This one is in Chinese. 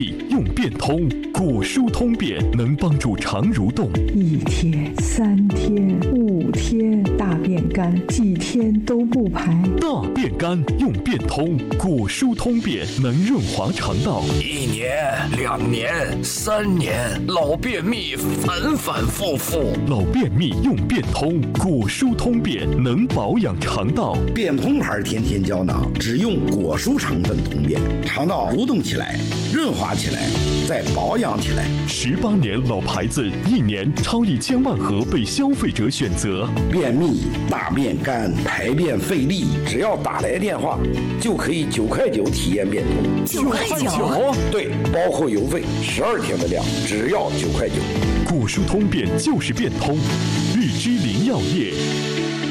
用变通，果蔬通便能帮助肠蠕动。 1天、3天、5天，大便干，几天都不排。 大便干用变通，果蔬通便能润滑肠道。 1年、2年、3年，老便秘反反复复。 老便秘用变通，果蔬通便能保养肠道。 变通牌天天胶囊，只用果蔬成分通便，肠道蠕动起来，润滑起来，再保养起来。 18年老牌子，1年超1000万盒被消费者选择。 便秘、大便干、排便费力，只要打来电话，就可以9块9体验变通。 9块9？ 对，包括邮费，12天的量，只要9块9。 果蔬通便就是变通，日之林药业。